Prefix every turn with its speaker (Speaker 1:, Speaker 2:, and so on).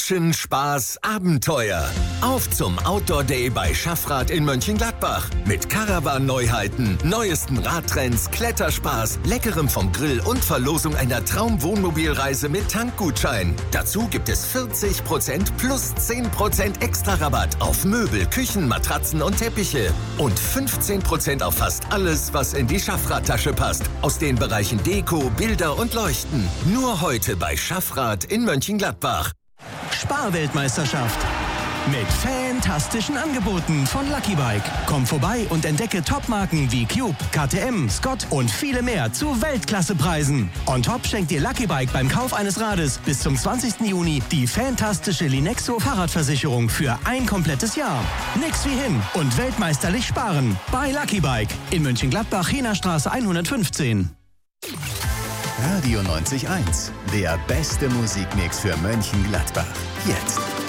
Speaker 1: Action, Spaß, Abenteuer. Auf zum Outdoor Day bei Schaffrath in Mönchengladbach. Mit Caravan-Neuheiten, neuesten Radtrends, Kletterspaß, Leckerem vom Grill und Verlosung einer Traum-Wohnmobilreise mit Tankgutschein. Dazu gibt es 40% plus 10% extra Rabatt auf Möbel, Küchen, Matratzen und Teppiche. Und 15% auf fast alles, was in die Schaffrath-Tasche passt. Aus den Bereichen Deko, Bilder und Leuchten. Nur heute bei Schaffrath in Mönchengladbach.
Speaker 2: Sparweltmeisterschaft. Mit fantastischen Angeboten von Lucky Bike. Komm vorbei und entdecke Topmarken wie Cube, KTM, Scott und viele mehr zu Weltklassepreisen. On top schenkt dir Lucky Bike beim Kauf eines Rades bis zum 20. Juni die fantastische Linexo Fahrradversicherung für ein komplettes Jahr. Nix wie hin und weltmeisterlich sparen. Bei Lucky Bike in Mönchengladbach, Hehnerstraße 115.
Speaker 3: Radio 90.1, der beste Musikmix für Mönchengladbach. Jetzt.